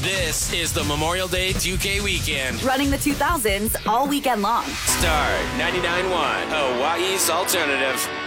This is the Memorial Day 2K weekend. Running the 2000s all weekend long. Star 99.1, Hawaii's alternative.